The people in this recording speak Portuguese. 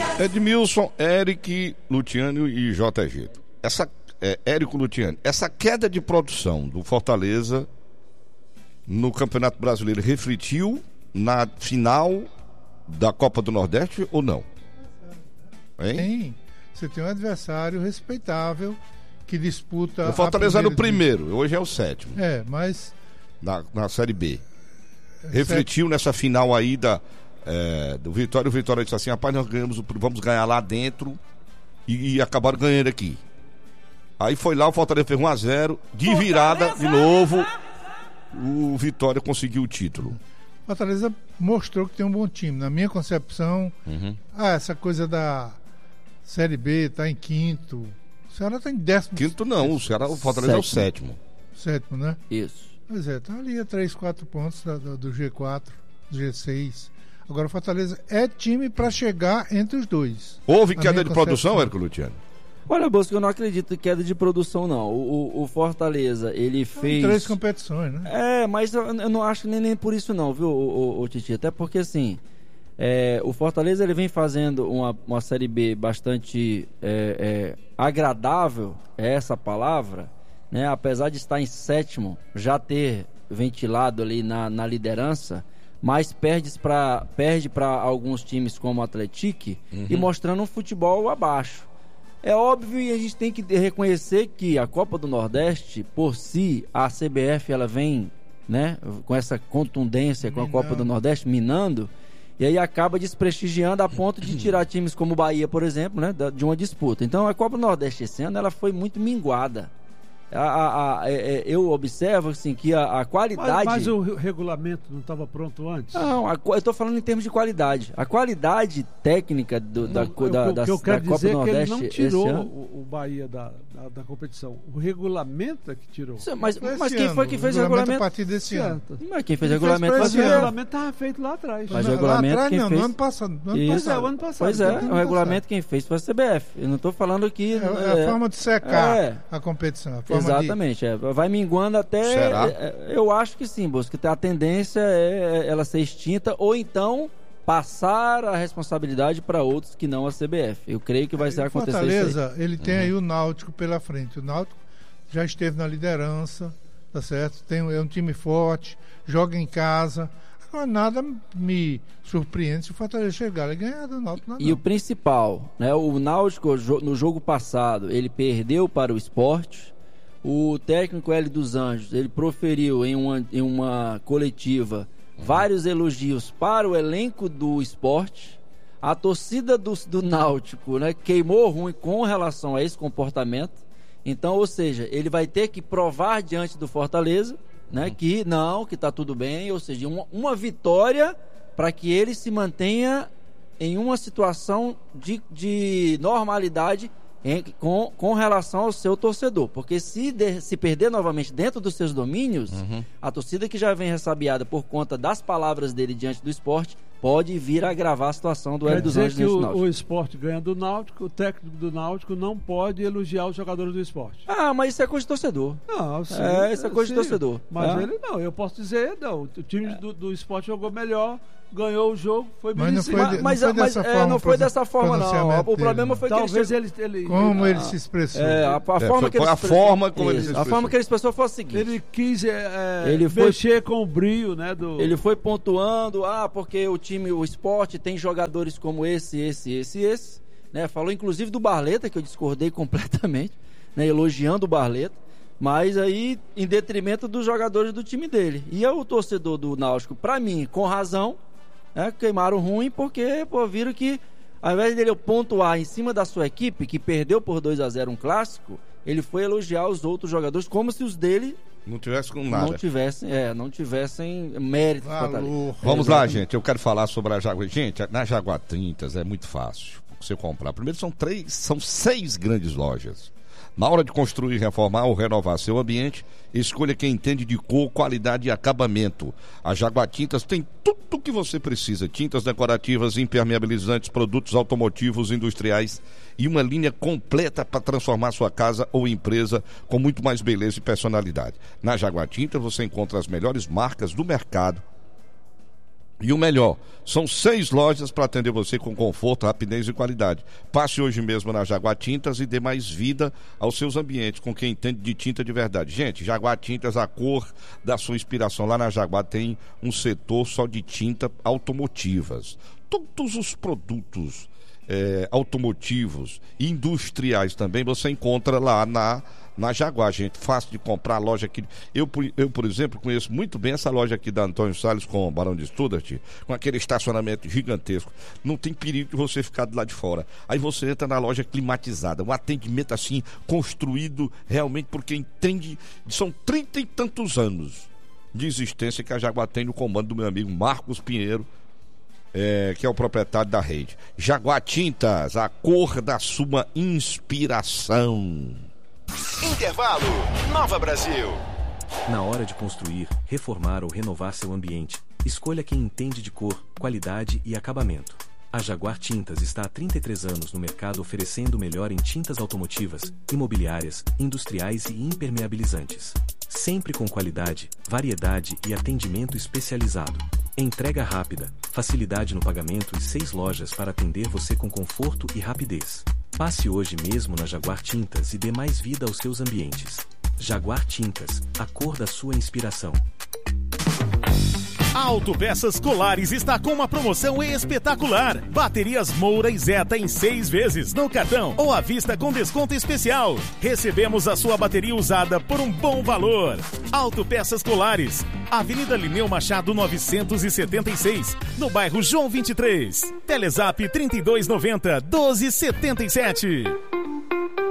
Edmilson, Eric, Luciano e JG. Érico Luciano, essa queda de produção do Fortaleza no Campeonato Brasileiro refletiu na final da Copa do Nordeste ou não? Hein? Sim, você tem um adversário respeitável que disputa. O Fortaleza era o primeiro, hoje é o sétimo. Mas na Série B. Refletiu nessa final aí do Vitória. O Vitória disse assim: rapaz, nós vamos ganhar lá dentro e acabaram ganhando aqui. Aí foi lá, o Fortaleza fez 1-0, de virada de novo, o Vitória conseguiu o título. Fortaleza mostrou que tem um bom time. Na minha concepção, essa coisa da Série B tá em quinto. O Ceará tá em décimo. Quinto não, o Fortaleza é o sétimo. Sétimo, né? Isso. Pois é, tá ali a 3, 4 pontos do G4, do G6. Agora o Fortaleza é time para chegar entre os dois. Houve queda de produção, Érico Luciano? Olha, Bosco, eu não acredito em queda de produção, não. O Fortaleza, ele fez... 3 competições, né? Mas eu não acho nem por isso não, viu, o Titi? Até porque, assim, o Fortaleza, ele vem fazendo uma Série B bastante agradável, é essa palavra, né? Apesar de estar em sétimo, já ter ventilado ali na liderança, mas perde para alguns times como o Atlético e mostrando um futebol abaixo. É óbvio, e a gente tem que reconhecer que a Copa do Nordeste, por si, a CBF ela vem, né, com essa contundência com a Copa do Nordeste, minando, e aí acaba desprestigiando a ponto de tirar times como o Bahia, por exemplo, né, de uma disputa. Então a Copa do Nordeste esse ano ela foi muito minguada. Eu observo assim, que a qualidade... Mas o regulamento não estava pronto antes? Não, eu estou falando em termos de qualidade. A qualidade técnica da Copa do Nordeste. O que eu quero dizer é que ele não tirou o Bahia da competição. O regulamento é que tirou. Mas quem foi que fez o regulamento? A partir desse ano. Mas quem fez o regulamento? Mas o regulamento estava feito lá atrás. Mas o regulamento quem fez... no ano passado. O ano passado. Pois é, o regulamento quem fez foi a CBF. Eu não estou falando aqui... É a forma de secar a competição. Exatamente, vai minguando até... Será? Eu acho que sim, Bosco, que a tendência é ela ser extinta ou então passar a responsabilidade para outros que não a CBF. Eu creio que vai ser acontecer Fortaleza, isso aí. ele tem aí o Náutico pela frente. O Náutico já esteve na liderança, tá certo? É um time forte, joga em casa. Agora nada me surpreende se o Fortaleza chegar e ganhar do Náutico. E o principal, né? O Náutico no jogo passado, ele perdeu para o Sport. O técnico Hélio dos Anjos, ele proferiu em uma coletiva vários elogios para o elenco do Sport. A torcida do Náutico, né, queimou ruim com relação a esse comportamento. Então, ou seja, ele vai ter que provar diante do Fortaleza, né, que está tudo bem. Ou seja, uma vitória para que ele se mantenha em uma situação de normalidade com relação ao seu torcedor, porque se perder novamente dentro dos seus domínios, a torcida que já vem ressabiada por conta das palavras dele diante do Sport pode vir a agravar a situação do Hélio dos Anjos. Quer dizer que o Sport ganha do Náutico, o técnico do Náutico não pode elogiar os jogadores do Sport. Mas isso é coisa de torcedor. Não, sim, isso é coisa de torcedor. Mas ele não, eu posso dizer, não, o time do Sport jogou melhor, ganhou o jogo, foi merecido. Não foi dessa forma, não. O problema foi que talvez ele se expressou. A forma que ele se expressou foi o seguinte: ele quis mexer com o brio, né? Ele foi pontuando, porque o Sport tem jogadores como esse, né? Falou inclusive do Barleta, que eu discordei completamente, né? Elogiando o Barleta, mas aí em detrimento dos jogadores do time dele. E o torcedor do Náutico, pra mim, com razão, queimaram ruim, porque viram que ao invés dele pontuar em cima da sua equipe, que perdeu por 2-0 um clássico, ele foi elogiar os outros jogadores como se os dele não tivessem com nada. Não tivessem mérito. Vamos lá, gente, eu quero falar sobre a Jaguar. Gente, na Jaguar 30 é muito fácil você comprar. Primeiro são 6 grandes lojas. Na hora de construir, reformar ou renovar seu ambiente, escolha quem entende de cor, qualidade e acabamento. A Jaguar Tintas tem tudo o que você precisa: tintas decorativas, impermeabilizantes, produtos automotivos, industriais e uma linha completa para transformar sua casa ou empresa com muito mais beleza e personalidade. Na Jaguar Tintas você encontra as melhores marcas do mercado E o melhor, são 6 lojas para atender você com conforto, rapidez e qualidade. Passe hoje mesmo na Jaguar Tintas e dê mais vida aos seus ambientes, com quem entende de tinta de verdade. Gente, Jaguar Tintas, a cor da sua inspiração. Lá na Jaguar tem um setor só de tinta automotivas. Todos os produtos automotivos, industriais também, você encontra lá na Jaguar, gente. Fácil de comprar, a loja aqui. Eu, por exemplo, conheço muito bem essa loja aqui da Antônio Salles com o Barão de Studart, com aquele estacionamento gigantesco. Não tem perigo de você ficar do lado de fora. Aí você entra na loja climatizada, um atendimento assim, construído realmente porque entende. São 30 e tantos anos de existência que a Jaguar tem no comando do meu amigo Marcos Pinheiro, que é o proprietário da rede. Jaguar Tintas, a cor da sua inspiração. Intervalo, Nova Brasil. Na hora de construir, reformar ou renovar seu ambiente, escolha quem entende de cor, qualidade e acabamento. A Jaguar Tintas está há 33 anos no mercado oferecendo o melhor em tintas automotivas, imobiliárias, industriais e impermeabilizantes. Sempre com qualidade, variedade e atendimento especializado. Entrega rápida, facilidade no pagamento e 6 lojas para atender você com conforto e rapidez. Passe hoje mesmo na Jaguar Tintas e dê mais vida aos seus ambientes. Jaguar Tintas, a cor da sua inspiração. A Autopeças Colares está com uma promoção espetacular. Baterias Moura e Zeta em 6 vezes no cartão ou à vista com desconto especial. Recebemos a sua bateria usada por um bom valor. Autopeças Colares, Avenida Lineu Machado 976, no bairro João 23. Telezap 3290 1277.